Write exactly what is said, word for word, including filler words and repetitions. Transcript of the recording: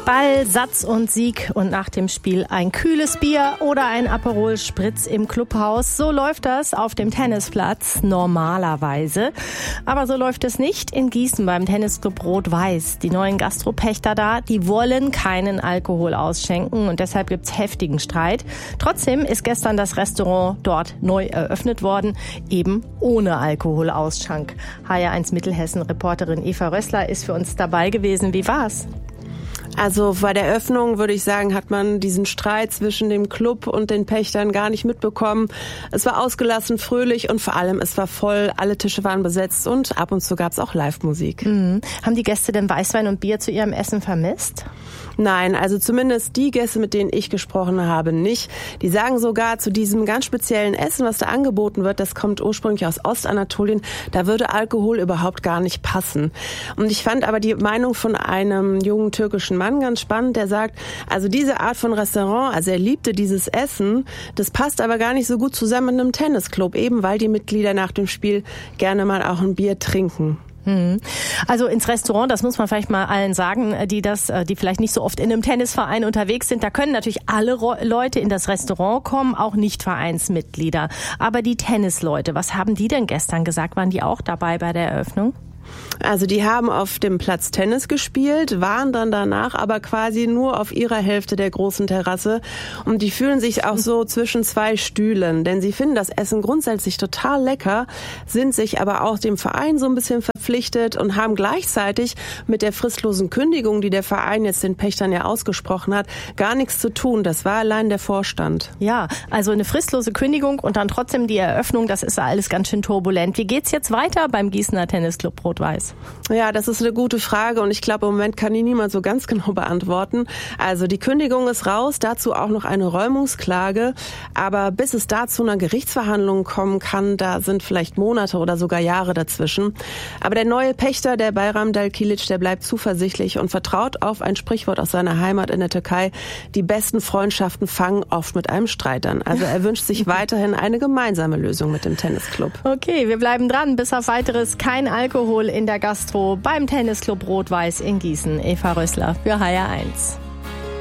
Ball, Satz und Sieg und nach dem Spiel ein kühles Bier oder ein Aperol Spritz im Clubhaus. So läuft das auf dem Tennisplatz normalerweise. Aber so läuft es nicht in Gießen beim Tennisclub Rot-Weiß. Die neuen Gastropächter da, die wollen keinen Alkohol ausschenken und deshalb gibt's heftigen Streit. Trotzdem ist gestern das Restaurant dort neu eröffnet worden, eben ohne Alkoholausschank. H R eins Mittelhessen-Reporterin Eva Rössler ist für uns dabei gewesen. Wie war's? Also bei der Öffnung, würde ich sagen, hat man diesen Streit zwischen dem Club und den Pächtern gar nicht mitbekommen. Es war ausgelassen, fröhlich und vor allem es war voll, alle Tische waren besetzt und ab und zu gab es auch Live-Musik. Mhm. Haben die Gäste denn Weißwein und Bier zu ihrem Essen vermisst? Nein, also zumindest die Gäste, mit denen ich gesprochen habe, nicht. Die sagen sogar zu diesem ganz speziellen Essen, was da angeboten wird, das kommt ursprünglich aus Ostanatolien, da würde Alkohol überhaupt gar nicht passen. Und ich fand aber die Meinung von einem jungen türkischen Mann ganz spannend, der sagt, also diese Art von Restaurant, also er liebte dieses Essen, das passt aber gar nicht so gut zusammen mit einem Tennisclub, eben weil die Mitglieder nach dem Spiel gerne mal auch ein Bier trinken. Also ins Restaurant, das muss man vielleicht mal allen sagen, die das, die vielleicht nicht so oft in einem Tennisverein unterwegs sind. Da können natürlich alle Leute in das Restaurant kommen, auch nicht Vereinsmitglieder. Aber die Tennisleute, was haben die denn gestern gesagt? Waren die auch dabei bei der Eröffnung? Also die haben auf dem Platz Tennis gespielt, waren dann danach aber quasi nur auf ihrer Hälfte der großen Terrasse und die fühlen sich auch so zwischen zwei Stühlen, denn sie finden das Essen grundsätzlich total lecker, sind sich aber auch dem Verein so ein bisschen verpflichtet und haben gleichzeitig mit der fristlosen Kündigung, die der Verein jetzt den Pächtern ja ausgesprochen hat, gar nichts zu tun. Das war allein der Vorstand. Ja, also eine fristlose Kündigung und dann trotzdem die Eröffnung, das ist alles ganz schön turbulent. Wie geht's jetzt weiter beim Gießener Tennisclub Rot-Weiß? Ja, das ist eine gute Frage und ich glaube, im Moment kann die niemand so ganz genau beantworten. Also die Kündigung ist raus, dazu auch noch eine Räumungsklage, aber bis es da zu einer Gerichtsverhandlung kommen kann, da sind vielleicht Monate oder sogar Jahre dazwischen. Aber der neue Pächter, der Bayram Dalkilic, der bleibt zuversichtlich und vertraut auf ein Sprichwort aus seiner Heimat in der Türkei, die besten Freundschaften fangen oft mit einem Streit an. Also er wünscht sich weiterhin eine gemeinsame Lösung mit dem Tennisclub. Okay, wir bleiben dran. Bis auf Weiteres kein Alkohol in der Gastro beim Tennisclub Rot-Weiß in Gießen. Eva Rössler für H R eins.